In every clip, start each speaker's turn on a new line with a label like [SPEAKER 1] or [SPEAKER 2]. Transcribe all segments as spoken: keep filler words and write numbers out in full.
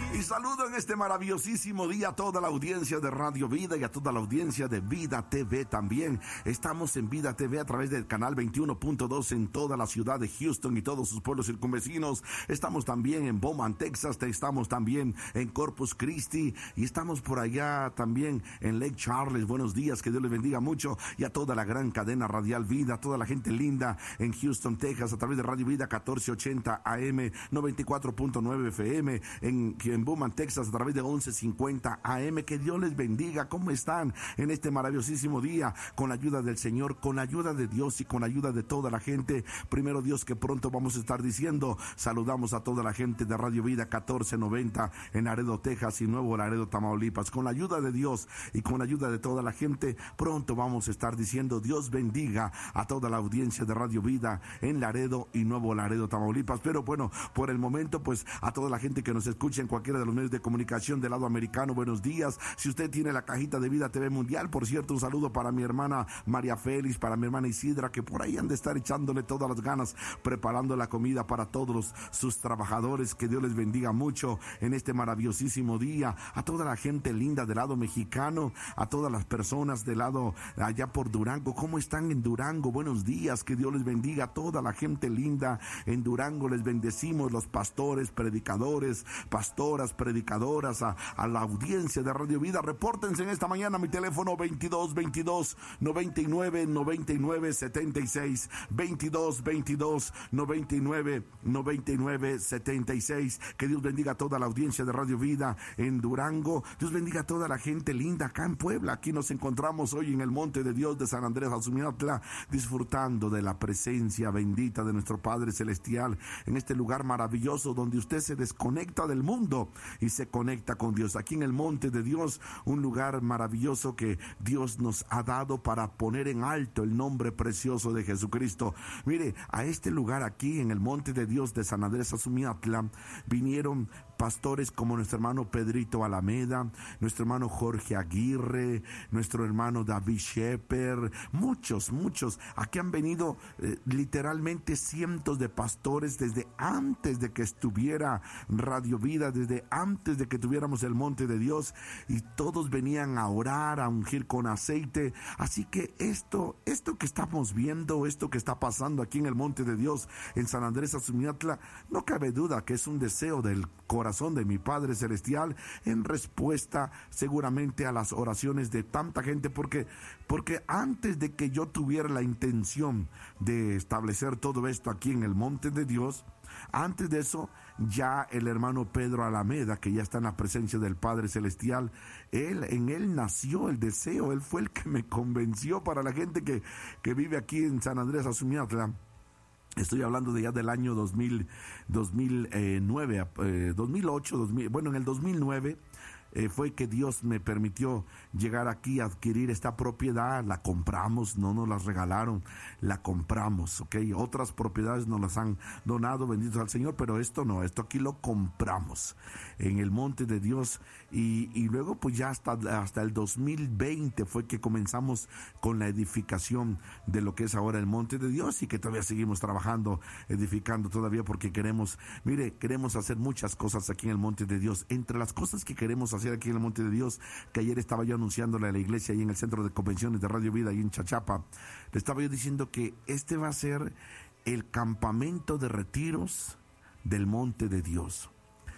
[SPEAKER 1] Y saludo en este maravillosísimo día a toda la audiencia de Radio Vida y a toda la audiencia de Vida T V también. Estamos en Vida T V a través del canal veintiuno punto dos en toda la ciudad de Houston y todos sus pueblos circunvecinos. Estamos también en Beaumont, Texas. Estamos también en Corpus Christi y estamos por allá también en Lake Charles. Buenos días, que Dios les bendiga mucho, y a toda la gran cadena radial Vida, a toda la gente linda en Houston, Texas, a través de Radio Vida catorce ochenta A M, noventa y cuatro punto nueve F M, en, en Beaumont, Texas, a través de once cincuenta A M. Que Dios les bendiga. ¿Cómo están en este maravillosísimo día? Con la ayuda del Señor, con la ayuda de Dios y con la ayuda de toda la gente. Primero Dios, que pronto vamos a estar diciendo, saludamos a toda la gente de Radio Vida catorce noventa en Laredo, Texas y Nuevo Laredo, Tamaulipas. Con la ayuda de Dios y con la ayuda de toda la gente, pronto vamos a estar diciendo, Dios bendiga a toda la audiencia de Radio Vida en Laredo y Nuevo Laredo, Tamaulipas. Pero bueno, por el momento, pues a toda la gente que nos escucha en cualquiera de los medios de comunicación del lado americano, buenos días. Si usted tiene la cajita de Vida T V Mundial, por cierto, un saludo para mi hermana María Félix, para mi hermana Isidra, que por ahí han de estar echándole todas las ganas, preparando la comida para todos los, sus trabajadores. Que Dios les bendiga mucho en este maravillosísimo día. A toda la gente linda del lado mexicano, a todas las personas del lado allá por Durango. ¿Cómo están en Durango? Buenos días, que Dios les bendiga. A toda la gente linda en Durango les bendecimos, los pastores, predicadores, pastoras, predicadoras, a, a la audiencia de Radio Vida. Repórtense en esta mañana a mi teléfono veintidós veintidós noventa y nueve noventa y nueve setenta y seis, veintidós veintidós noventa y nueve noventa y nueve setenta y seis. Que Dios bendiga a toda la audiencia de Radio Vida en Durango. Dios bendiga a toda la gente linda acá en Puebla. Aquí nos encontramos hoy en el Monte de Dios de San Andrés Azumiatla, disfrutando de la presencia bendita de nuestro Padre Celestial en este lugar maravilloso donde usted se desconecta del mundo y se conecta con Dios. Aquí en el Monte de Dios, un lugar maravilloso que Dios nos ha dado para poner en alto el nombre precioso de Jesucristo. Mire, a este lugar aquí en el Monte de Dios de San Andrés Azumiatla vinieron pastores como nuestro hermano Pedrito Alameda, nuestro hermano Jorge Aguirre, nuestro hermano David Shepherd, muchos, muchos. Aquí han venido eh, literalmente cientos de pastores desde antes de que estuviera Radio Vida, desde antes de que tuviéramos el Monte de Dios, y todos venían a orar, a ungir con aceite. Así que esto, esto que estamos viendo, esto que está pasando aquí en el Monte de Dios, en San Andrés Azumiatla, no cabe duda que es un deseo del corazón de mi Padre Celestial en respuesta seguramente a las oraciones de tanta gente, porque, porque antes de que yo tuviera la intención de establecer todo esto aquí en el Monte de Dios, antes de eso, ya el hermano Pedro Alameda, que ya está en la presencia del Padre Celestial, él, en él nació el deseo, él fue el que me convenció. Para la gente que, que vive aquí en San Andrés Azumiatla, estoy hablando de ya del año dos mil, dos mil nueve, eh, dos mil ocho, dos mil, bueno, en el dos mil nueve eh, fue que Dios me permitió llegar aquí a adquirir esta propiedad. La compramos, no nos las regalaron, la compramos, ¿ok? Otras propiedades nos las han donado, benditos al Señor, pero esto no, esto aquí lo compramos en el Monte de Dios, y, y luego pues ya hasta, hasta el dos mil veinte fue que comenzamos con la edificación de lo que es ahora el Monte de Dios, y que todavía seguimos trabajando, edificando todavía, porque queremos, mire, queremos hacer muchas cosas aquí en el Monte de Dios. Entre las cosas que queremos hacer aquí en el Monte de Dios, que ayer estaba yo anunciándole a la iglesia ahí en el Centro de Convenciones de Radio Vida, ahí en Chachapa, le estaba yo diciendo que este va a ser el campamento de retiros del Monte de Dios.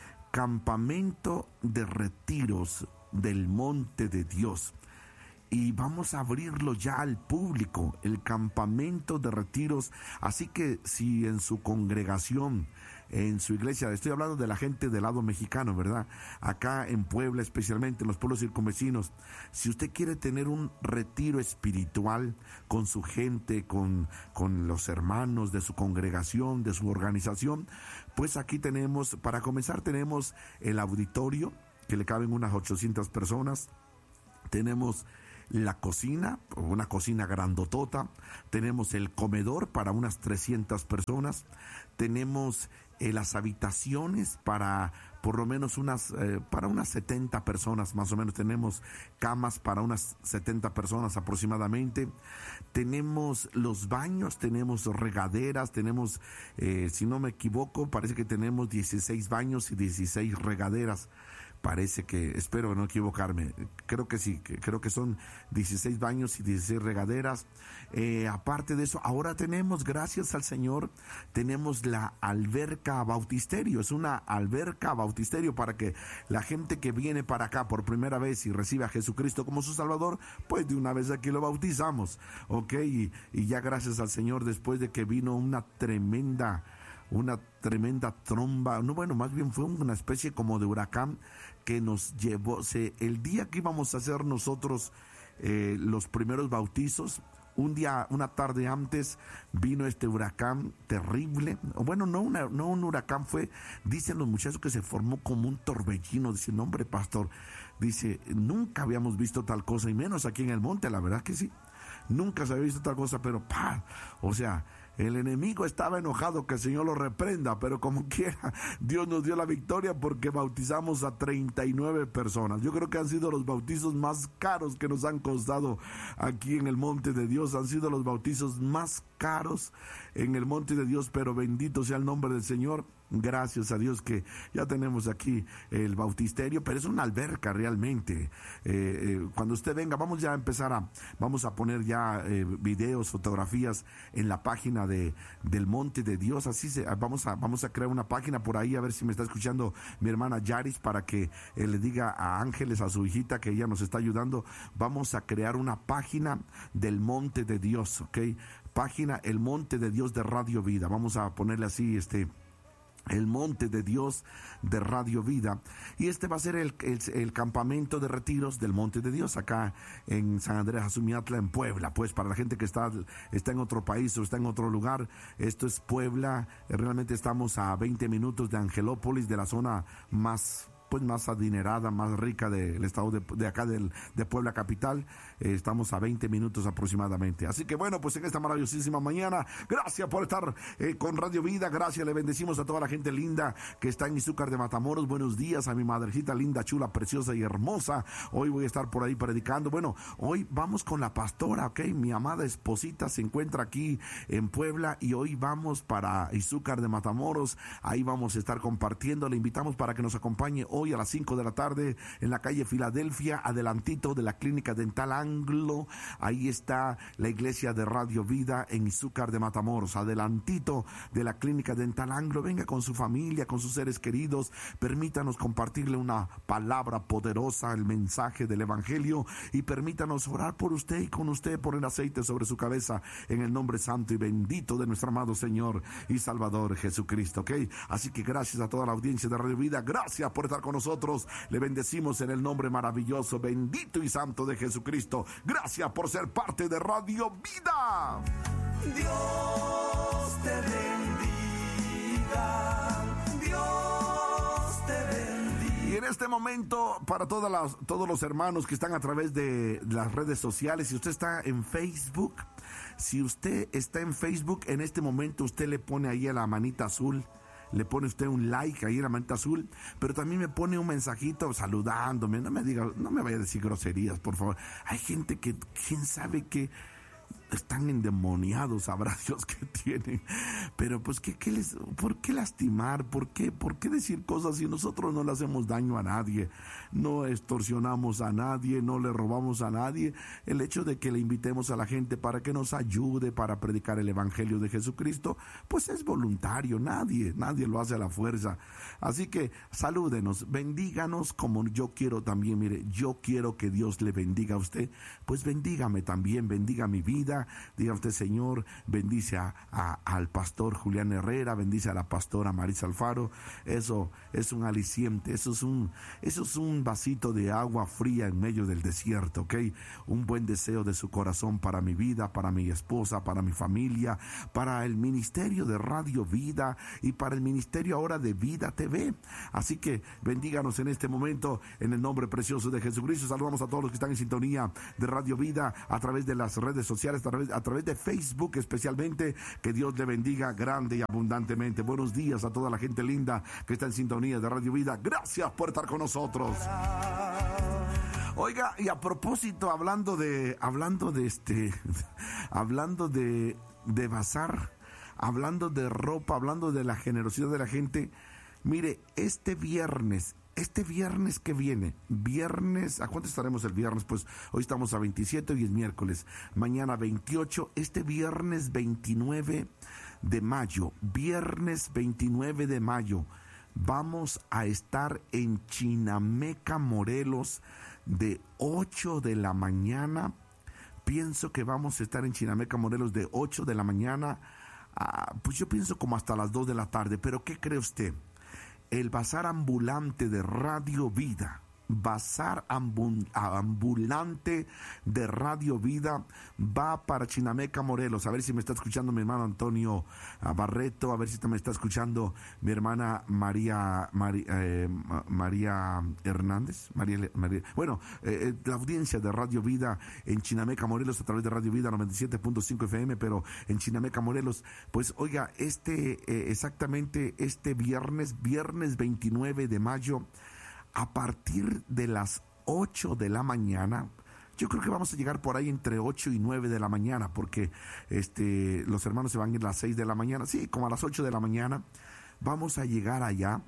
[SPEAKER 1] Campamento de retiros del Monte de Dios. Y vamos a abrirlo ya al público, el campamento de retiros. Así que si en su congregación, en su iglesia, estoy hablando de la gente del lado mexicano, ¿verdad? Acá en Puebla, especialmente en los pueblos circunvecinos, si usted quiere tener un retiro espiritual con su gente, con, con los hermanos de su congregación, de su organización, pues aquí tenemos, para comenzar, tenemos el auditorio, que le caben unas ochocientas personas. Tenemos la cocina, una cocina grandotota. Tenemos el comedor para unas trescientas personas. Tenemos eh, las habitaciones para, por lo menos unas, eh, para unas setenta personas, más o menos tenemos camas para unas setenta personas aproximadamente. Tenemos los baños, tenemos regaderas, tenemos, eh, si no me equivoco, parece que tenemos dieciséis baños y dieciséis regaderas. Parece que, espero no equivocarme, creo que sí, que, creo que son dieciséis baños y dieciséis regaderas. Eh, aparte de eso, ahora tenemos, gracias al Señor, tenemos la alberca bautisterio. Es una alberca bautisterio para que la gente que viene para acá por primera vez y recibe a Jesucristo como su Salvador, pues de una vez aquí lo bautizamos, ¿ok? Y, y ya gracias al Señor, después de que vino una tremenda... una tremenda tromba, no, bueno, más bien fue una especie como de huracán que nos llevó, se, el día que íbamos a hacer nosotros eh, los primeros bautizos, un día, una tarde antes, vino este huracán terrible. Bueno, no, una, no un huracán, fue, dicen los muchachos que se formó como un torbellino. Dice, no, hombre, pastor, dice, nunca habíamos visto tal cosa, y menos aquí en el monte, la verdad que sí, nunca se había visto tal cosa, pero ¡pah! O sea, el enemigo estaba enojado, que el Señor lo reprenda, pero como quiera, Dios nos dio la victoria porque bautizamos a treinta y nueve personas. Yo creo que han sido los bautizos más caros que nos han costado aquí en el Monte de Dios. Han sido los bautizos más caros en el Monte de Dios, pero bendito sea el nombre del Señor. Gracias a Dios que ya tenemos aquí el bautisterio, pero es una alberca realmente. Eh, eh, cuando usted venga, vamos ya a empezar a, vamos a poner ya eh, videos, fotografías en la página de del Monte de Dios. Así se, vamos a, vamos a crear una página por ahí, a ver si me está escuchando mi hermana Yaris, para que eh, le diga a Ángeles, a su hijita, que ella nos está ayudando. Vamos a crear una página del Monte de Dios, ¿ok? Página El Monte de Dios de Radio Vida. Vamos a ponerle así, este... el Monte de Dios de Radio Vida, y este va a ser el, el, el campamento de retiros del Monte de Dios acá en San Andrés Azumiatla, en Puebla. Pues para la gente que está, está en otro país o está en otro lugar, esto es Puebla. Realmente estamos a veinte minutos de Angelópolis, de la zona más pues más adinerada, más rica del estado de, de acá del, de Puebla capital. Eh, estamos a veinte minutos aproximadamente. Así que bueno, pues en esta maravillosísima mañana, gracias por estar eh, con Radio Vida. Gracias, le bendecimos a toda la gente linda que está en Izúcar de Matamoros. Buenos días a mi madrecita linda, chula, preciosa y hermosa. Hoy voy a estar por ahí predicando. Bueno, hoy vamos con la pastora, ok. Mi amada esposita se encuentra aquí en Puebla y hoy vamos para Izúcar de Matamoros. Ahí vamos a estar compartiendo. Le invitamos para que nos acompañe hoy hoy a las cinco de la tarde en la calle Filadelfia, adelantito de la Clínica Dental Anglo. Ahí está la iglesia de Radio Vida en Izúcar de Matamoros, adelantito de la Clínica Dental Anglo. Venga con su familia, con sus seres queridos, permítanos compartirle una palabra poderosa, el mensaje del Evangelio, y permítanos orar por usted y con usted, poner aceite sobre su cabeza en el nombre santo y bendito de nuestro amado Señor y Salvador Jesucristo, ¿ok? Así que gracias a toda la audiencia de Radio Vida, gracias por estar con nosotros. Le bendecimos en el nombre maravilloso, bendito y santo de Jesucristo. Gracias por ser parte de Radio Vida.
[SPEAKER 2] Dios te bendiga, Dios te bendiga.
[SPEAKER 1] Y en este momento, para todas las, todos los hermanos que están a través de las redes sociales, si usted está en Facebook, si usted está en Facebook, en este momento usted le pone ahí a la manita azul, le pone usted un like ahí en la manita azul, pero también me pone un mensajito saludándome. No me diga, no me vaya a decir groserías, por favor. Hay gente que, quién sabe que están endemoniados, sabrá Dios que tienen. Pero pues, ¿qué, qué les, ¿por qué lastimar? ¿Por qué, ¿Por qué decir cosas si nosotros no le hacemos daño a nadie? No extorsionamos a nadie, no le robamos a nadie. El hecho de que le invitemos a la gente para que nos ayude para predicar el Evangelio de Jesucristo, pues es voluntario. Nadie, nadie lo hace a la fuerza. Así que salúdenos, bendíganos como yo quiero también. Mire, yo quiero que Dios le bendiga a usted. Pues bendígame también, bendiga mi vida. Diga usted, Señor, bendice a, a, al pastor Julián Herrera, bendice a la pastora Marisa Alfaro. Eso es un aliciente, eso es un, eso es un vasito de agua fría en medio del desierto, ¿ok? Un buen deseo de su corazón para mi vida, para mi esposa, para mi familia, para el ministerio de Radio Vida y para el ministerio ahora de Vida T V. Así que bendíganos en este momento en el nombre precioso de Jesucristo. Saludamos a todos los que están en sintonía de Radio Vida a través de las redes sociales, través, a través de Facebook especialmente. Que Dios le bendiga grande y abundantemente. Buenos días a toda la gente linda que está en sintonía de Radio Vida. Gracias por estar con nosotros. Oiga, y a propósito, hablando de, hablando de este, hablando de, de bazar, hablando de ropa, hablando de la generosidad de la gente, mire, este viernes, este viernes que viene, viernes, ¿a cuánto estaremos el viernes? Pues hoy estamos a veintisiete, hoy es miércoles, mañana veintiocho, este viernes veintinueve de mayo, viernes veintinueve de mayo, vamos a estar en Chinameca, Morelos, de ocho de la mañana. Pienso que vamos a estar en Chinameca, Morelos, de ocho de la mañana, a, pues yo pienso como hasta las dos de la tarde. Pero ¿qué cree usted? El bazar ambulante de Radio Vida, bazar ambu- ambulante de Radio Vida va para Chinameca, Morelos. A ver si me está escuchando mi hermano Antonio Barreto, a ver si me está escuchando mi hermana María María, eh, María Hernández, María, María bueno, eh, la audiencia de Radio Vida en Chinameca, Morelos, a través de Radio Vida noventa y siete punto cinco F M, pero en Chinameca, Morelos, pues oiga, este eh, exactamente este viernes, viernes veintinueve de mayo, a partir de las ocho de la mañana, yo creo que vamos a llegar por ahí entre ocho y nueve de la mañana, porque este los hermanos se van a ir a las seis de la mañana, sí, como a las ocho de la mañana, vamos a llegar allá.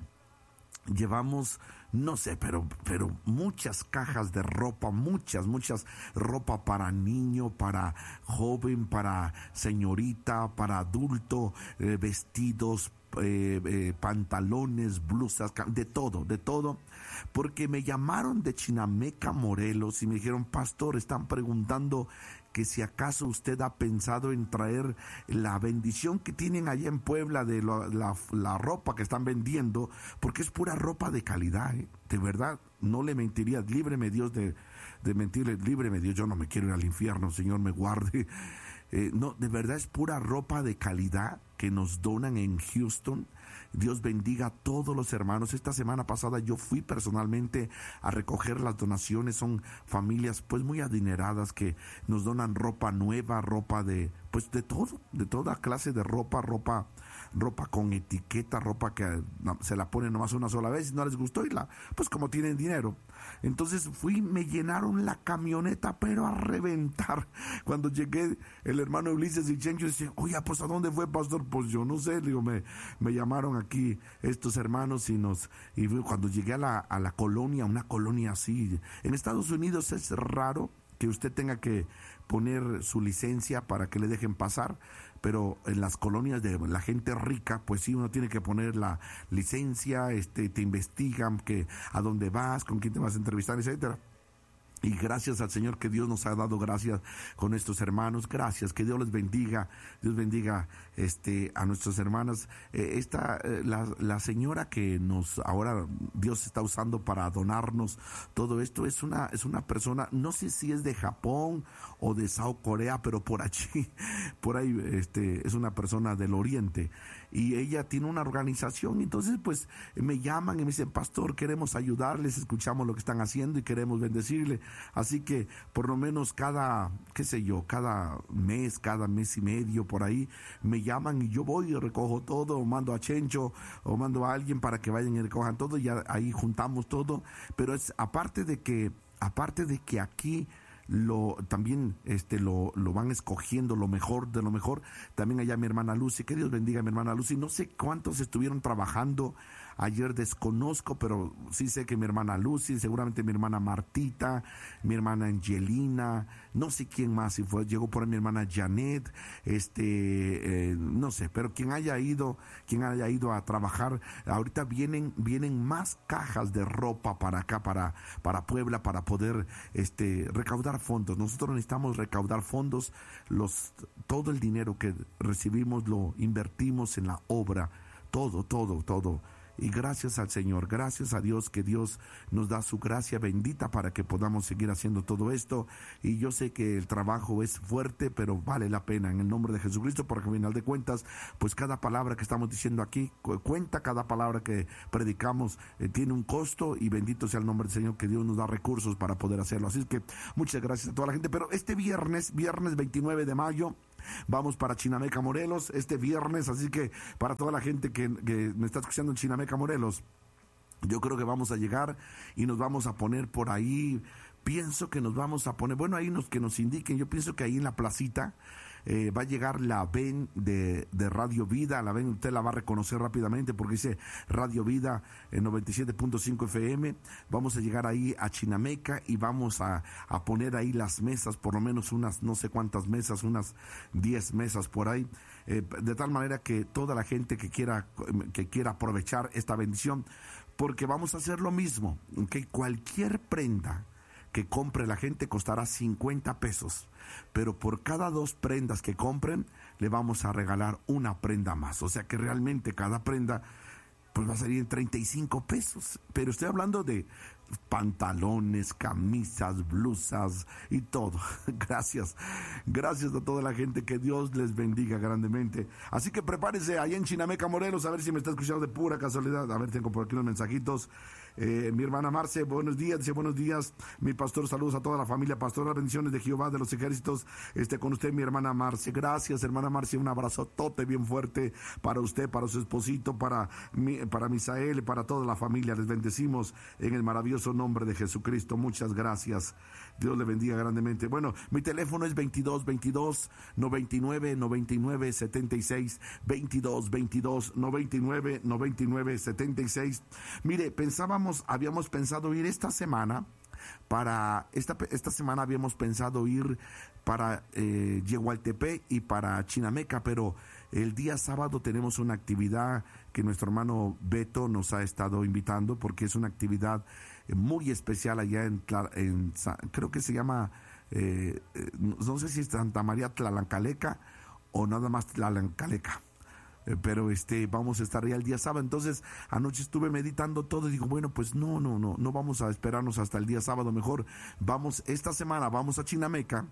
[SPEAKER 1] Llevamos, no sé, pero, pero muchas cajas de ropa, muchas, muchas ropa para niño, para joven, para señorita, para adulto, eh, vestidos, eh, eh, pantalones, blusas, de todo, de todo, porque me llamaron de Chinameca, Morelos, y me dijeron: pastor, están preguntando que si acaso usted ha pensado en traer la bendición que tienen allá en Puebla de la, la, la ropa que están vendiendo, porque es pura ropa de calidad, ¿eh? De verdad, no le mentiría, líbreme Dios de, de mentirle, líbreme Dios, yo no me quiero ir al infierno, Señor me guarde. Eh, no, de verdad es pura ropa de calidad que nos donan en Houston. Dios bendiga a todos los hermanos. Esta semana pasada yo fui personalmente a recoger las donaciones. Son familias pues muy adineradas que nos donan ropa nueva, ropa de pues de todo, de toda clase de ropa, ropa ropa con etiqueta, ropa que no, se la ponen nomás una sola vez y no les gustó y la, pues como tienen dinero. Entonces fui, me llenaron la camioneta pero a reventar. Cuando llegué, el hermano Ulises y Chencho dice: oye, pues ¿a dónde fue, pastor? Pues yo no sé, digo, me, me llamaron aquí estos hermanos y nos, y cuando llegué a la, a la colonia, una colonia así, en Estados Unidos es raro que usted tenga que poner su licencia para que le dejen pasar, pero en las colonias de la gente rica, pues sí, uno tiene que poner la licencia, este, te investigan que a dónde vas, con quién te vas a entrevistar, etcétera. Y gracias al Señor que Dios nos ha dado gracias con estos hermanos. Gracias, que Dios les bendiga. Dios bendiga este a nuestras hermanas. Eh, esta, eh, la, la señora que nos ahora Dios está usando para donarnos todo esto es una, es una persona, no sé si es de Japón o de South Corea, pero por allí, por ahí, este, es una persona del Oriente. Y ella tiene una organización, entonces pues me llaman y me dicen: pastor, queremos ayudarles, escuchamos lo que están haciendo y queremos bendecirle. Así que por lo menos cada, qué sé yo, cada mes, cada mes y medio por ahí, me llaman y yo voy y recojo todo, o mando a Chencho, o mando a alguien para que vayan y recojan todo, y ya ahí juntamos todo. Pero es aparte de que, aparte de que aquí lo también este lo, lo van escogiendo lo mejor de lo mejor, también allá mi hermana Lucy, que Dios bendiga a mi hermana Lucy. No sé cuántos estuvieron trabajando ayer, desconozco, pero sí sé que mi hermana Lucy, seguramente mi hermana Martita, mi hermana Angelina, no sé quién más, si fue, llegó por ahí mi hermana Janet, este, eh, no sé, pero quien haya ido, quien haya ido a trabajar, ahorita vienen, vienen más cajas de ropa para acá, para, para Puebla, para poder, este, recaudar fondos. Nosotros necesitamos recaudar fondos, los, todo el dinero que recibimos lo invertimos en la obra, todo, todo, todo. Y gracias al Señor, gracias a Dios, que Dios nos da su gracia bendita para que podamos seguir haciendo todo esto. Y yo sé que el trabajo es fuerte, pero vale la pena en el nombre de Jesucristo, porque al final de cuentas, pues cada palabra que estamos diciendo aquí cuenta, cada palabra que predicamos eh, tiene un costo, y bendito sea el nombre del Señor, que Dios nos da recursos para poder hacerlo. Así es que muchas gracias a toda la gente. Pero este viernes, viernes veintinueve de mayo, vamos para Chinameca, Morelos, este viernes. Así que para toda la gente que, que me está escuchando en Chinameca, Morelos, yo creo que vamos a llegar y nos vamos a poner por ahí. Pienso que nos vamos a poner, bueno, ahí nos, que nos indiquen. Yo pienso que ahí en la placita eh, va a llegar la ven de, de Radio Vida. La ven, usted la va a reconocer rápidamente porque dice Radio Vida en noventa y siete punto cinco F M. Vamos a llegar ahí a Chinameca y vamos a, a poner ahí las mesas, por lo menos unas no sé cuántas mesas, unas diez mesas por ahí. Eh, de tal manera que toda la gente que quiera, que quiera aprovechar esta bendición, porque vamos a hacer lo mismo, que cualquier prenda que compre la gente costará cincuenta pesos, pero por cada dos prendas que compren le vamos a regalar una prenda más. O sea que realmente cada prenda pues va a salir en treinta y cinco pesos, pero estoy hablando de pantalones, camisas, blusas y todo. Gracias, gracias a toda la gente, que Dios les bendiga grandemente. Así que prepárese allá en Chinameca, Morelos, a ver si me está escuchando de pura casualidad. A ver, tengo por aquí unos mensajitos. Eh, mi hermana Marce, buenos días, dice buenos días, mi pastor, saludos a toda la familia pastoral, bendiciones de Jehová de los ejércitos, este con usted mi hermana Marce. Gracias hermana Marce, un abrazotote bien fuerte para usted, para su esposito, para, mi, para Misael, para toda la familia, les bendecimos en el maravilloso nombre de Jesucristo, muchas gracias, Dios le bendiga grandemente. Bueno, mi teléfono es veintidós veintidós noventa y nueve noventa y nueve setenta y seis, veintidós veintidós noventa y nueve noventa y nueve setenta y seis. Mire, pensábamos habíamos pensado ir esta semana para esta esta semana habíamos pensado ir para eh, Yehualtepec y para Chinameca, pero el día sábado tenemos una actividad que nuestro hermano Beto nos ha estado invitando, porque es una actividad muy especial allá en, en creo que se llama eh, no sé si es Santa María Tlalancaleca o nada más Tlalancaleca. Pero este vamos a estar ahí el día sábado. Entonces anoche estuve meditando todo y digo, bueno, pues no, no, no, no vamos a esperarnos hasta el día sábado, mejor vamos, esta semana vamos a Chinameca,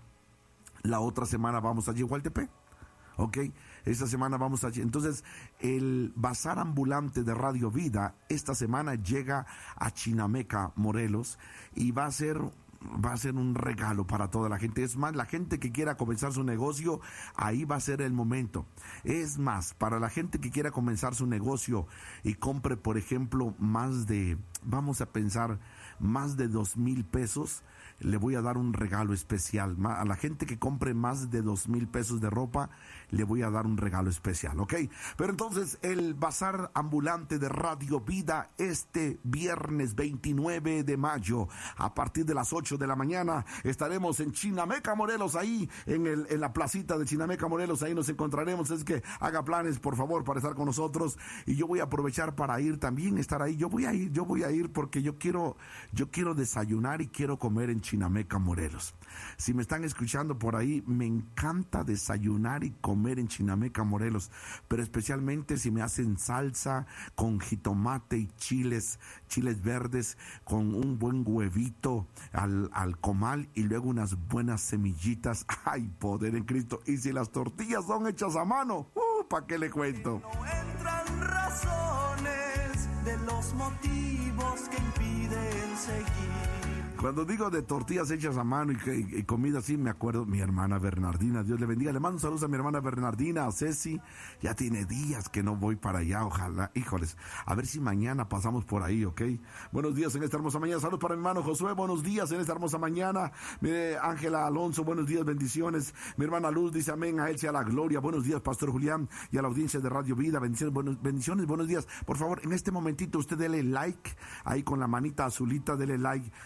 [SPEAKER 1] la otra semana vamos a Yehualtepec, ok, esta semana vamos a, entonces el bazar ambulante de Radio Vida esta semana llega a Chinameca, Morelos, y va a ser va a ser un regalo para toda la gente. Es más, la gente que quiera comenzar su negocio, ahí va a ser el momento. Es más, para la gente que quiera comenzar su negocio y compre, por ejemplo, más de, vamos a pensar, más de dos mil pesos, le voy a dar un regalo especial. A la gente que compre más de dos mil pesos de ropa, le voy a dar un regalo especial, ¿ok? Pero entonces, el bazar ambulante de Radio Vida este viernes veintinueve de mayo, a partir de las ocho de la mañana, estaremos en Chinameca, Morelos, ahí en, el, en la placita de Chinameca, Morelos, ahí nos encontraremos. Es que haga planes, por favor, para estar con nosotros, y yo voy a aprovechar para ir también, estar ahí. Yo voy a ir, yo voy a ir porque yo quiero, yo quiero desayunar y quiero comer en Chinameca, Morelos. Si me están escuchando por ahí, me encanta desayunar y comer en Chinameca, Morelos, pero especialmente si me hacen salsa con jitomate y chiles, chiles verdes, con un buen huevito al, al comal y luego unas buenas semillitas. ¡Ay, poder en Cristo! Y si las tortillas son hechas a mano, uh, ¿para qué le cuento?
[SPEAKER 2] No entran razones de los motivos que impiden seguir.
[SPEAKER 1] Cuando digo de tortillas hechas a mano y, y, y comida así, me acuerdo mi hermana Bernardina, Dios le bendiga. Le mando saludos a mi hermana Bernardina, a Ceci. Ya tiene días que no voy para allá, ojalá, híjoles, a ver si mañana pasamos por ahí, ¿ok? Buenos días en esta hermosa mañana. Saludos para mi hermano Josué, buenos días en esta hermosa mañana. Mire, Ángela Alonso, buenos días, bendiciones. Mi hermana Luz dice amén, a él sea la gloria. Buenos días, Pastor Julián, y a la audiencia de Radio Vida, bendiciones, buenos, bendiciones, buenos días. Por favor, en este momentito usted dele like, ahí con la manita azulita, dele like a, a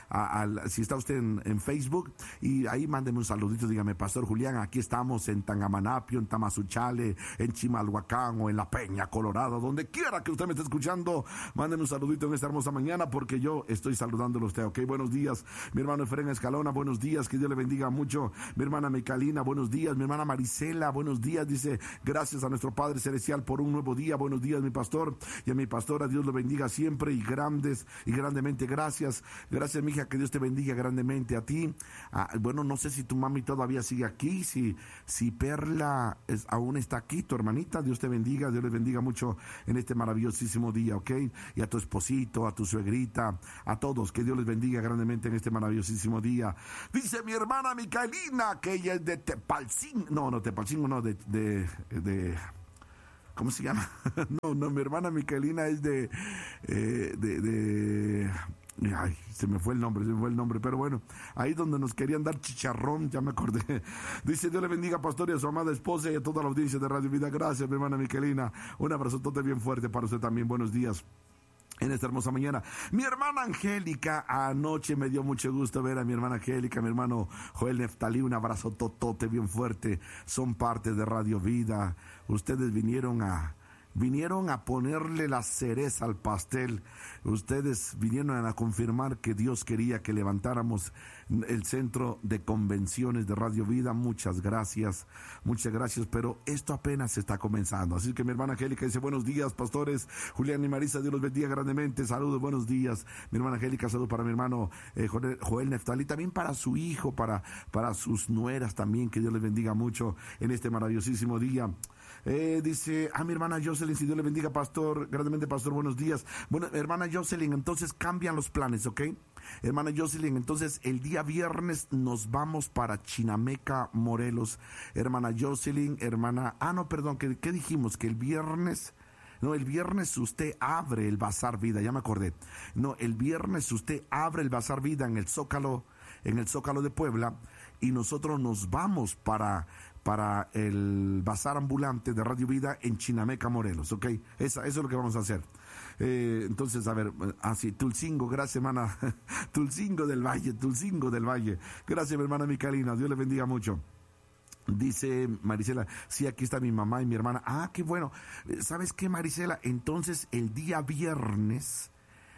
[SPEAKER 1] al, si está usted en, en Facebook, y ahí mándeme un saludito, dígame, Pastor Julián, aquí estamos en Tangamanapio, en Tamazunchale, en Chimalhuacán o en La Peña, Colorado, donde quiera que usted me esté escuchando, mándeme un saludito en esta hermosa mañana, porque yo estoy saludándolo a usted, ok. Buenos días, mi hermano Efraín Escalona, buenos días, que Dios le bendiga mucho. Mi hermana Micalina, buenos días. Mi hermana Marisela, buenos días, dice, gracias a nuestro Padre Celestial por un nuevo día. Buenos días, mi pastor, y a mi pastora, Dios lo bendiga siempre y grandes y grandemente. Gracias, gracias, mija, que Dios te bendiga grandemente a ti. Ah, bueno, no sé si tu mami todavía sigue aquí, si, si Perla es, aún está aquí, tu hermanita, Dios te bendiga, Dios les bendiga mucho en este maravillosísimo día, ok. Y a tu esposito, a tu suegrita, a todos, que Dios les bendiga grandemente en este maravillosísimo día. Dice mi hermana Micaelina que ella es de Tepalcingo, no, no, Tepalcingo no, de, de, de, ¿cómo se llama? no, no, mi hermana Micaelina es de, eh, de, de, ay, se me fue el nombre, se me fue el nombre, pero bueno, ahí donde nos querían dar chicharrón, ya me acordé. Dice, Dios le bendiga, pastor, y a su amada esposa y a toda la audiencia de Radio Vida. Gracias, mi hermana Micaelina, un abrazotote bien fuerte para usted también, buenos días en esta hermosa mañana. Mi hermana Angélica, anoche me dio mucho gusto ver a mi hermana Angélica, mi hermano Joel Neftalí, un abrazo totote bien fuerte, son parte de Radio Vida, ustedes vinieron a vinieron a ponerle la cereza al pastel, ustedes vinieron a confirmar que Dios quería que levantáramos el centro de convenciones de Radio Vida. Muchas gracias, muchas gracias, pero esto apenas está comenzando, así que mi hermana Angélica dice, buenos días, pastores Julián y Marisa, Dios los bendiga grandemente, saludos, buenos días, mi hermana Angélica, saludos para mi hermano eh, Joel, Joel Neftalí, también para su hijo, para, para sus nueras también, que Dios les bendiga mucho en este maravillosísimo día. Eh, dice, a ah, mi hermana Jocelyn, si Dios le bendiga, pastor, grandemente, pastor, buenos días. Bueno, hermana Jocelyn, entonces cambian los planes, ¿ok? Hermana Jocelyn, entonces el día viernes nos vamos para Chinameca, Morelos. Hermana Jocelyn, hermana, ah, no, perdón, ¿qué, qué dijimos? Que el viernes... No, el viernes usted abre el Bazar Vida, ya me acordé. No, el viernes usted abre el Bazar Vida en el Zócalo, en el Zócalo de Puebla, y nosotros nos vamos para... para el bazar ambulante de Radio Vida en Chinameca, Morelos, ¿ok? Esa, eso es lo que vamos a hacer. Eh, entonces, a ver, así, ah, Tulcingo, gracias, hermana. Tulcingo del Valle, Tulcingo del Valle. Gracias, mi hermana Micaelina, Dios le bendiga mucho. Dice Marisela, sí, aquí está mi mamá y mi hermana. Ah, qué bueno. ¿Sabes qué, Marisela? Entonces, el día viernes,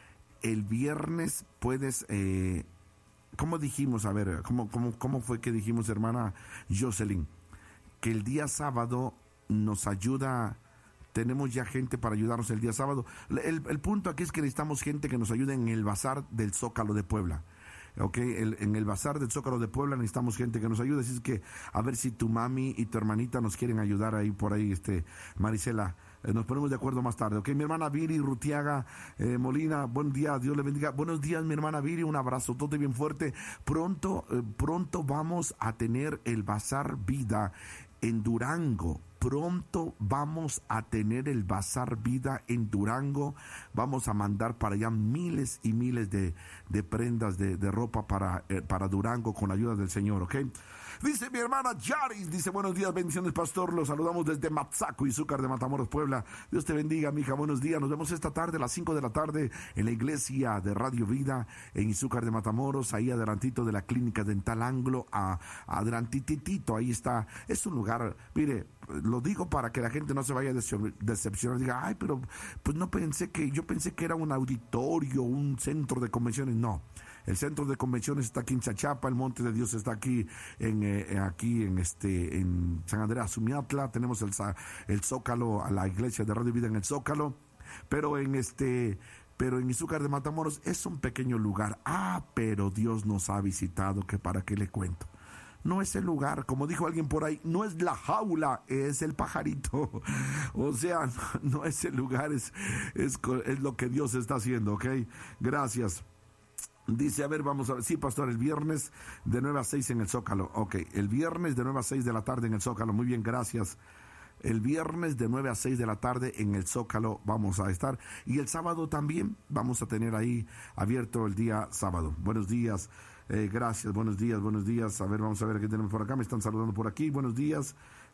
[SPEAKER 1] el viernes puedes... Eh, ¿cómo dijimos? A ver, ¿cómo, cómo, cómo fue que dijimos, hermana Jocelyn? Que el día sábado nos ayuda, tenemos ya gente para ayudarnos el día sábado. El, el punto aquí es que necesitamos gente que nos ayude en el Bazar del Zócalo de Puebla. Okay, el, en el Bazar del Zócalo de Puebla necesitamos gente que nos ayude, así es que a ver si tu mami y tu hermanita nos quieren ayudar ahí por ahí, este Marisela. Eh, nos ponemos de acuerdo más tarde, ¿ok? Mi hermana Viri Rutiaga eh, Molina, buen día, Dios le bendiga. Buenos días, mi hermana Viri, un abrazo todo bien fuerte. Pronto, eh, pronto vamos a tener el Bazar Vida en Durango. Pronto vamos a tener el Bazar Vida en Durango. Vamos a mandar para allá miles y miles de, de prendas de, de ropa para, eh, para Durango con la ayuda del Señor, ¿ok? Dice mi hermana Yaris, dice, buenos días, bendiciones, pastor, los saludamos desde Matzaco, Izúcar de Matamoros, Puebla. Dios te bendiga, mija, buenos días. Nos vemos esta tarde a las cinco de la tarde en la iglesia de Radio Vida en Izúcar de Matamoros, ahí adelantito de la clínica dental Anglo, a, adelantitito, ahí está. Es un lugar, mire, lo digo para que la gente no se vaya a decepcionar, diga, ay, pero pues no pensé que, yo pensé que era un auditorio, un centro de convenciones. No, el centro de convenciones está aquí en Chachapa, el Monte de Dios está aquí en eh, aquí en este en San Andrés Sumiatla, tenemos el, el Zócalo, a la iglesia de Radio Vida en el Zócalo, pero en este pero en Izúcar de Matamoros es un pequeño lugar. Ah, pero Dios nos ha visitado, que para qué le cuento. No es el lugar, como dijo alguien por ahí, no es la jaula, es el pajarito. O sea, no, no es el lugar, es, es, es lo que Dios está haciendo, ¿ok? Gracias. Dice, a ver, vamos a ver, sí, pastor, el viernes de nueve a seis en el Zócalo. Ok, el viernes de nueve a seis de la tarde en el Zócalo, muy bien, gracias. El viernes de nueve a seis de la tarde en el Zócalo vamos a estar. Y el sábado también vamos a tener ahí abierto el día sábado. Buenos días. Eh, gracias, buenos días, buenos días. A ver, vamos a ver qué tenemos por acá. Me están saludando por aquí. Buenos días.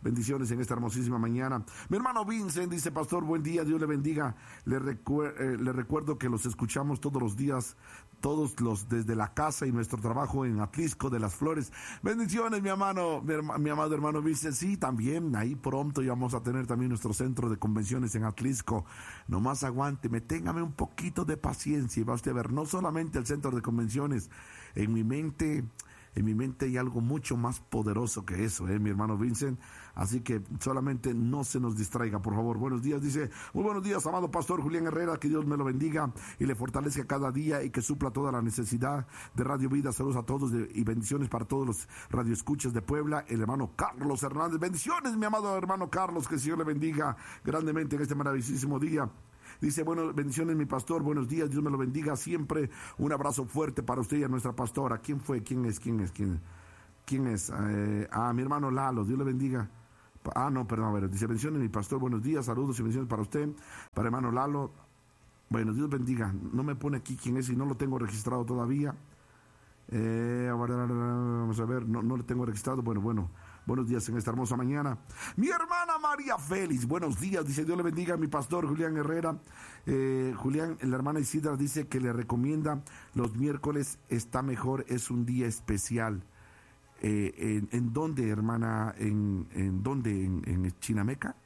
[SPEAKER 1] Bendiciones en esta hermosísima mañana. Mi hermano Vincent dice, pastor, buen día, Dios le bendiga. Le, recuer- eh, le recuerdo que los escuchamos todos los días, todos los desde la casa y nuestro trabajo en Atlisco de las Flores. Bendiciones, mi hermano, mi, herma, mi amado hermano Vincent. Sí, también ahí pronto ya vamos a tener también nuestro centro de convenciones en Atlisco. Nomás aguánteme, téngame un poquito de paciencia y va usted a ver, no solamente el centro de convenciones, en mi mente... En mi mente hay algo mucho más poderoso que eso, ¿eh, mi hermano Vincent? Así que solamente no se nos distraiga, por favor. Buenos días, dice, muy buenos días, amado pastor Julián Herrera, que Dios me lo bendiga y le fortalezca cada día y que supla toda la necesidad de Radio Vida. Saludos a todos de, y bendiciones para todos los radioescuchas de Puebla. El hermano Carlos Hernández, bendiciones, mi amado hermano Carlos, que el Señor le bendiga grandemente en este maravillosísimo día. Dice, bueno, bendiciones mi pastor, buenos días, Dios me lo bendiga siempre, un abrazo fuerte para usted y a nuestra pastora. ¿Quién fue? ¿Quién es? ¿Quién es? ¿Quién, quién es? Eh, ah, mi hermano Lalo, Dios le bendiga. Ah, no, perdón, a ver, dice, bendiciones mi pastor, buenos días, saludos y bendiciones para usted, para hermano Lalo. Bueno, Dios bendiga, no me pone aquí quién es y no lo tengo registrado todavía. Eh, vamos a ver, no, no lo tengo registrado, bueno, bueno. Buenos días en esta hermosa mañana. Mi hermana María Félix, buenos días, dice Dios le bendiga a mi pastor Julián Herrera. Eh, Julián, la hermana Isidra dice que le recomienda los miércoles está mejor, es un día especial. Eh, en, ¿En dónde, hermana? ¿En, en dónde? ¿En, en Chinameca?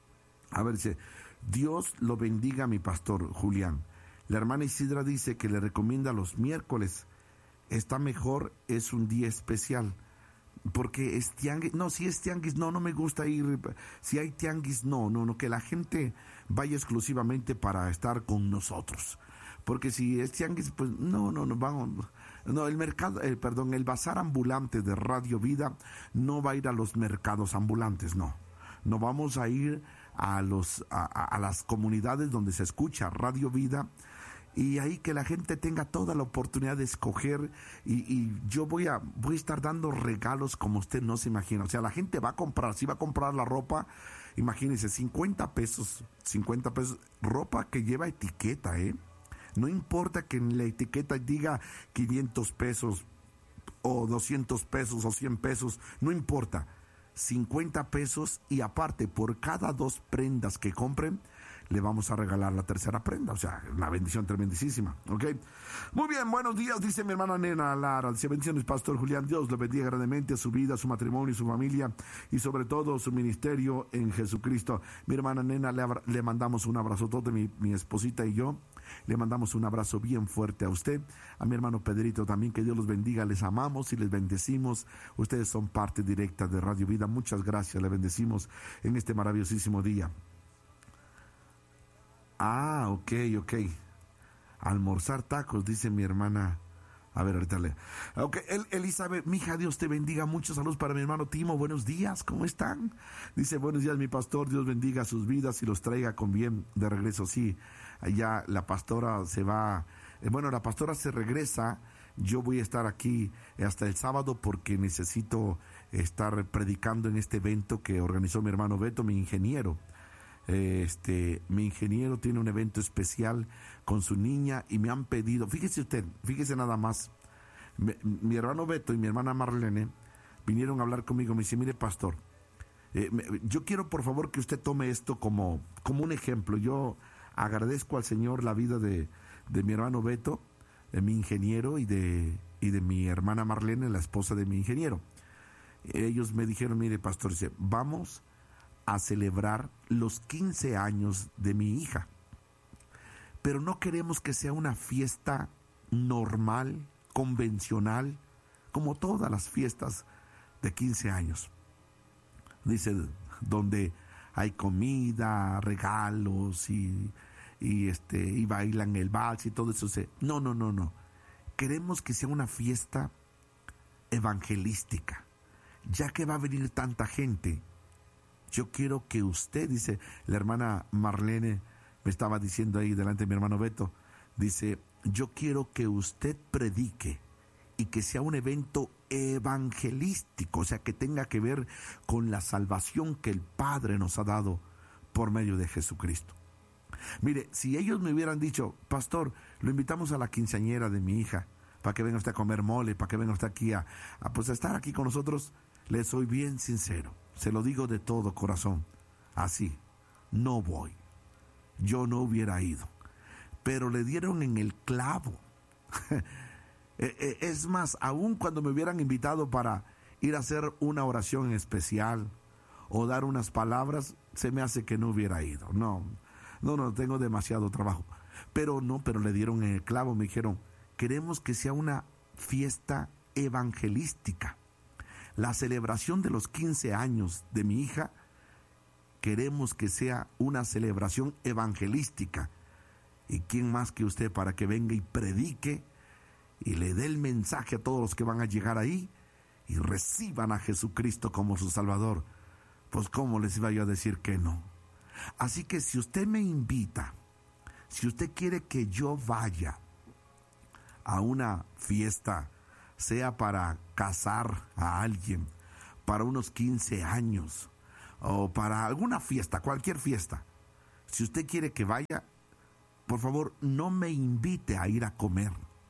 [SPEAKER 1] A ver, dice, Dios lo bendiga a mi pastor Julián. La hermana Isidra dice que le recomienda los miércoles está mejor, es un día especial. Porque es tianguis, no, si es tianguis, no, no me gusta ir, si hay tianguis, no, no, no, que la gente vaya exclusivamente para estar con nosotros, porque si es tianguis, pues no, no, no, vamos, no, el mercado, eh, perdón, el bazar ambulante de Radio Vida no va a ir a los mercados ambulantes, no, no vamos a ir a los, a, a las comunidades donde se escucha Radio Vida, y ahí que la gente tenga toda la oportunidad de escoger y, y yo voy a voy a estar dando regalos como usted no se imagina. O sea, la gente va a comprar, si va a comprar la ropa, imagínense, cincuenta pesos, cincuenta pesos, ropa que lleva etiqueta, ¿eh? No importa que en la etiqueta diga quinientos pesos o doscientos pesos o cien pesos, no importa, cincuenta pesos y aparte por cada dos prendas que compren, le vamos a regalar la tercera prenda, o sea, una bendición tremendísima, ¿ok? Muy bien, buenos días, dice mi hermana Nena Lara, dice, bendiciones, pastor Julián, Dios le bendiga grandemente a su vida, su matrimonio y su familia, y sobre todo su ministerio en Jesucristo. Mi hermana Nena, le, abra- le mandamos un abrazo todo, mi, mi esposita y yo, le mandamos un abrazo bien fuerte a usted, a mi hermano Pedrito también, que Dios los bendiga, les amamos y les bendecimos, ustedes son parte directa de Radio Vida, muchas gracias, le bendecimos en este maravillosísimo día. Ah, ok, ok. Almorzar tacos, dice mi hermana. A ver, ahorita le... Ok, El, Elizabeth, mija, Dios te bendiga. Muchos saludos para mi hermano Timo. Buenos días, ¿cómo están? Dice, buenos días, mi pastor. Dios bendiga sus vidas y los traiga con bien de regreso. Sí, allá la pastora se va... Eh, bueno, la pastora se regresa. Yo voy a estar aquí hasta el sábado porque necesito estar predicando en este evento que organizó mi hermano Beto, mi ingeniero. Este, mi ingeniero tiene un evento especial con su niña y me han pedido, fíjese usted, fíjese nada más, mi, mi hermano Beto y mi hermana Marlene vinieron a hablar conmigo, me dice, mire pastor, eh, me, yo quiero por favor que usted tome esto como, como un ejemplo. Yo agradezco al Señor la vida de, de mi hermano Beto, de mi ingeniero y de, y de mi hermana Marlene, la esposa de mi ingeniero. Ellos me dijeron, mire pastor, dice, vamos a celebrar los quince años de mi hija, pero no queremos que sea una fiesta normal, convencional, como todas las fiestas de quince años. Dice, donde hay comida, regalos y, y este y bailan el vals y todo eso. No, no, no, no. Queremos que sea una fiesta evangelística, ya que va a venir tanta gente. Yo quiero que usted, dice la hermana Marlene, me estaba diciendo ahí delante de mi hermano Beto, dice, yo quiero que usted predique y que sea un evento evangelístico, o sea, que tenga que ver con la salvación que el Padre nos ha dado por medio de Jesucristo. Mire, si ellos me hubieran dicho, pastor, lo invitamos a la quinceañera de mi hija, para que venga usted a comer mole, para que venga usted aquí a, a, pues, a estar aquí con nosotros, les soy bien sincero. se lo digo de todo corazón, así, no voy. Yo no hubiera ido. Pero le dieron en el clavo. Es más, aún cuando me hubieran invitado para ir a hacer una oración en especial o dar unas palabras, se me hace que no hubiera ido. No, no, no, tengo demasiado trabajo. Pero no, pero le dieron en el clavo, me dijeron, queremos que sea una fiesta evangelística. La celebración de los quince años de mi hija, queremos que sea una celebración evangelística. ¿Y quién más que usted para que venga y predique y le dé el mensaje a todos los que van a llegar ahí y reciban a Jesucristo como su Salvador? Pues cómo les iba yo a decir que no. Así que si usted me invita, si usted quiere que yo vaya a una fiesta, sea para casar a alguien, para unos quince años o para alguna fiesta, cualquier fiesta, si usted quiere que vaya, por favor, no me invite a ir a comer.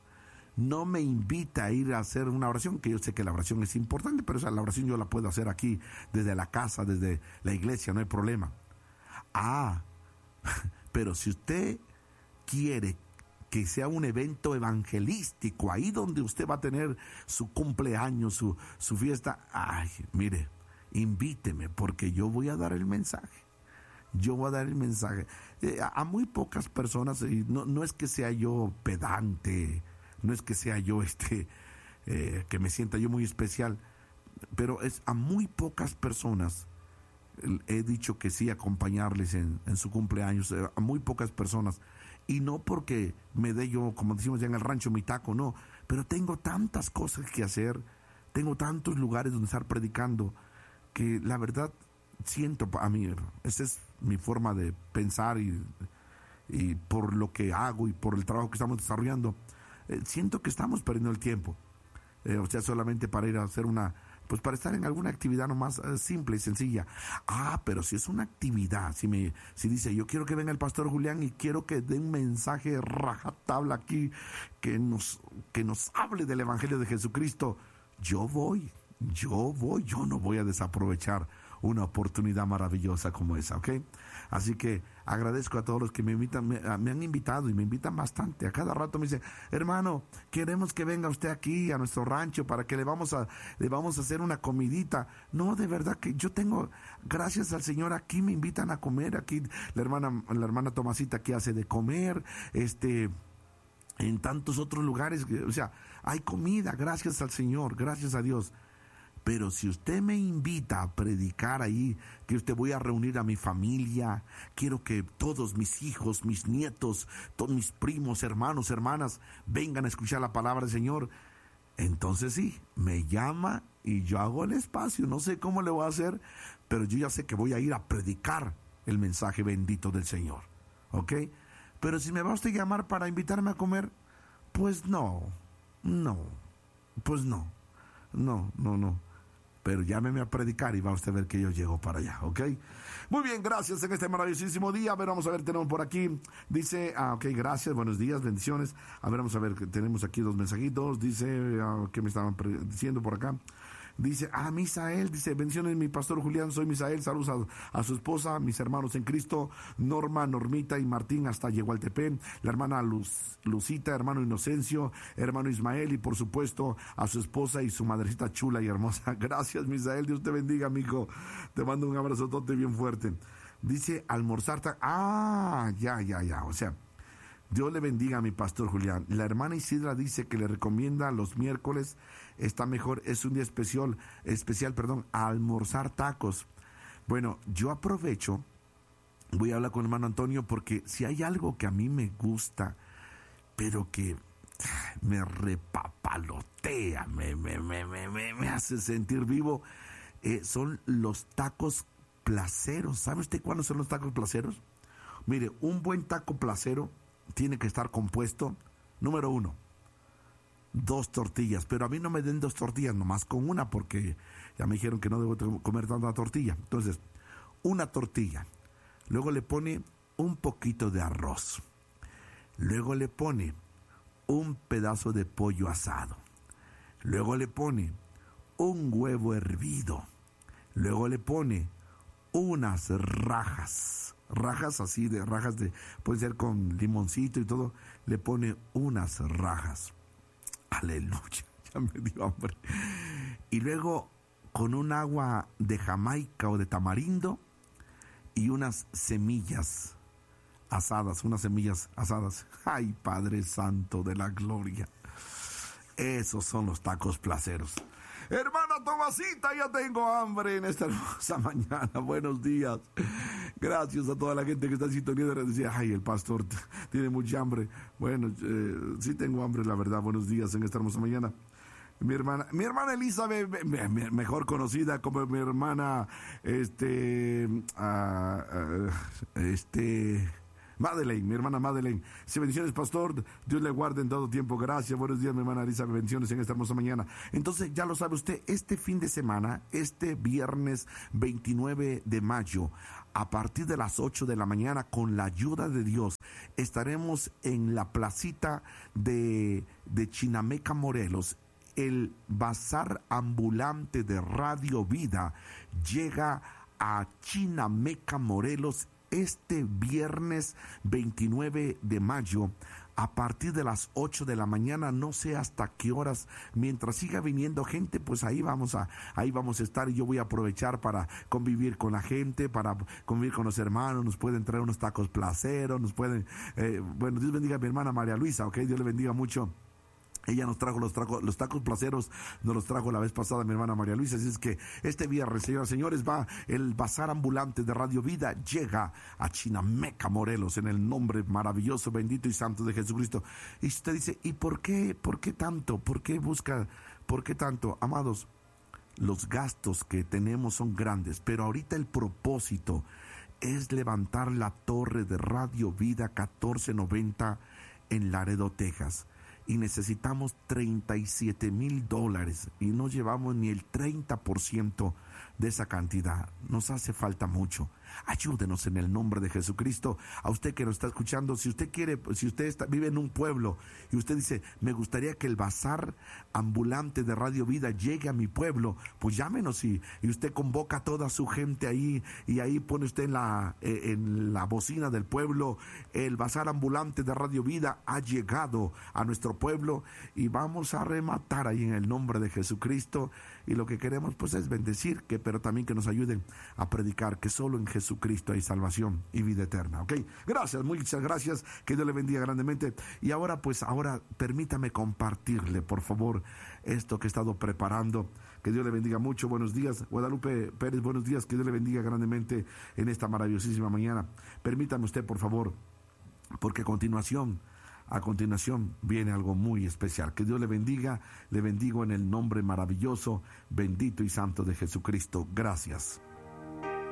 [SPEAKER 1] No me invite a ir a hacer una oración, que yo sé que la oración es importante, pero esa, la oración yo la puedo hacer aquí, desde la casa, desde la iglesia, no hay problema. Ah, pero si usted quiere que sea un evento evangelístico, ahí donde usted va a tener su cumpleaños, su, su fiesta, ay, mire, invíteme, porque yo voy a dar el mensaje. Yo voy a dar el mensaje. Eh, a, a muy pocas personas, y no, no es que sea yo pedante, no es que sea yo este, eh, que me sienta yo muy especial, pero es a muy pocas personas he dicho que sí acompañarles en, en su cumpleaños, eh, a muy pocas personas. Y no porque me dé yo, como decimos ya en el rancho, mi taco, no, pero tengo tantas cosas que hacer, tengo tantos lugares donde estar predicando, que la verdad siento a mí, esa es mi forma de pensar y, y por lo que hago y por el trabajo que estamos desarrollando, eh, siento que estamos perdiendo el tiempo, eh, o sea, solamente para ir a hacer una, pues para estar en alguna actividad nomás eh, simple y sencilla. Ah, pero si es una actividad, si me, si dice, yo quiero que venga el pastor Julián y quiero que dé un mensaje rajatabla aquí, que nos, que nos hable del Evangelio de Jesucristo, yo voy, yo voy, yo no voy a desaprovechar una oportunidad maravillosa como esa, ¿ok? Así que agradezco a todos los que me invitan, me, me han invitado y me invitan bastante. A cada rato me dicen, hermano, queremos que venga usted aquí a nuestro rancho para que le vamos a, le vamos a hacer una comidita. No, de verdad que yo tengo, gracias al Señor, aquí me invitan a comer, aquí la hermana, la hermana Tomasita aquí hace de comer, este, en tantos otros lugares, o sea, hay comida, gracias al Señor, gracias a Dios. Pero si usted me invita a predicar ahí, que usted voy a reunir a mi familia, quiero que todos mis hijos, mis nietos, todos mis primos, hermanos, hermanas, vengan a escuchar la palabra del Señor, entonces sí, me llama y yo hago el espacio. No sé cómo le voy a hacer, pero yo ya sé que voy a ir a predicar el mensaje bendito del Señor, ¿ok? Pero si me va usted a llamar para invitarme a comer, pues no, no, pues no, no, no, no. Pero llámeme a predicar y va usted a ver que yo llego para allá, ¿ok? Muy bien, gracias en este maravillosísimo día. A ver, vamos a ver, tenemos por aquí, dice, ah, ok, gracias, buenos días, bendiciones. A ver, vamos a ver, tenemos aquí dos mensajitos, dice, ah, ¿qué me estaban diciendo por acá? Dice, ah, Misael, dice, bendiciones mi pastor Julián, soy Misael, saludos a, a su esposa, mis hermanos en Cristo, Norma, Normita y Martín hasta Yehualtepec, la hermana Luz, Lucita, hermano Inocencio, hermano Ismael y por supuesto a su esposa y su madrecita chula y hermosa. Gracias Misael, Dios te bendiga, mijo, te mando un abrazotote bien fuerte. Dice, almorzar, ta- ah, ya, ya, ya, o sea, Dios le bendiga a mi pastor Julián. La hermana Isidra dice que le recomienda los miércoles, está mejor, es un día especial, especial, perdón, a almorzar tacos. Bueno, yo aprovecho, voy a hablar con el hermano Antonio, porque si hay algo que a mí me gusta, pero que me repapalotea, me, me, me, me, me, me hace sentir vivo, eh, son los tacos placeros. ¿Sabe usted cuáles son los tacos placeros? Mire, un buen taco placero tiene que estar compuesto, número uno, dos tortillas, pero a mí no me den dos tortillas, nomás con una, porque ya me dijeron que no debo comer tanta tortilla. Entonces, una tortilla, luego le pone un poquito de arroz, luego le pone un pedazo de pollo asado, luego le pone un huevo hervido, Luego le pone unas rajas, rajas así de rajas de, puede ser con limoncito y todo, le pone unas rajas. Aleluya, ya me dio hambre. Y luego con un agua de Jamaica o de tamarindo y unas semillas asadas, unas semillas asadas. Ay, Padre Santo de la gloria. Esos son los tacos placeros. Hermana Tomasita, ya tengo hambre en esta hermosa mañana. Buenos días. Gracias a toda la gente que está en sintonía. Decía, ay, el pastor tiene mucha hambre. Bueno, eh, sí tengo hambre, la verdad. Buenos días en esta hermosa mañana. Mi hermana, mi hermana Elizabeth, mejor conocida como mi hermana, este, uh, uh, este... Madeleine, mi hermana Madeleine. Sí, bendiciones, pastor. Dios le guarde en todo tiempo. Gracias. Buenos días, mi hermana Elizabeth. Bendiciones en esta hermosa mañana. Entonces, ya lo sabe usted, este fin de semana, este viernes veintinueve de mayo, a partir de las ocho de la mañana, con la ayuda de Dios, estaremos en la placita de, de Chinameca, Morelos. El bazar ambulante de Radio Vida llega a Chinameca, Morelos, este viernes veintinueve de mayo, a partir de las ocho de la mañana, no sé hasta qué horas, mientras siga viniendo gente, pues ahí vamos a, ahí vamos a estar, y yo voy a aprovechar para convivir con la gente, para convivir con los hermanos. Nos pueden traer unos tacos placeros, nos pueden, eh, bueno, Dios bendiga a mi hermana María Luisa, ok, Dios le bendiga mucho. Ella nos trajo los, trajo los tacos placeros, nos los trajo la vez pasada mi hermana María Luisa. Así es que este viernes, señoras y señores, va el bazar ambulante de Radio Vida, llega a Chinameca, Morelos, en el nombre maravilloso, bendito y santo de Jesucristo. Y usted dice, ¿y por qué, por qué tanto? ¿Por qué busca, por qué tanto? Amados, los gastos que tenemos son grandes, pero ahorita el propósito es levantar la torre de Radio Vida catorce noventa en Laredo, Texas. Y necesitamos treinta y siete mil dólares y no llevamos ni el treinta por ciento de esa cantidad. Nos hace falta mucho. Ayúdenos en el nombre de Jesucristo. A usted que nos está escuchando, si usted quiere, si usted está, vive en un pueblo y usted dice, me gustaría que el bazar ambulante de Radio Vida llegue a mi pueblo, pues llámenos y, y usted convoca a toda su gente ahí, y ahí pone usted en la, en la bocina del pueblo, el bazar ambulante de Radio Vida ha llegado a nuestro pueblo, y vamos a rematar ahí en el nombre de Jesucristo. Y lo que queremos pues es bendecir, que, pero también que nos ayuden a predicar que solo en Jesucristo hay salvación y vida eterna, ¿ok? Gracias, muchas gracias, que Dios le bendiga grandemente. Y ahora pues, ahora permítame compartirle, por favor, esto que he estado preparando. Que Dios le bendiga mucho. Buenos días, Guadalupe Pérez, buenos días, que Dios le bendiga grandemente en esta maravillosísima mañana. Permítame usted, por favor, porque a continuación, A continuación viene algo muy especial. Que Dios le bendiga, le bendigo en el nombre maravilloso, bendito y santo de Jesucristo. Gracias.